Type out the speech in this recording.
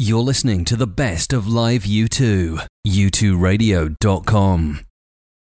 You're listening to the best of live U2. U2Radio.com.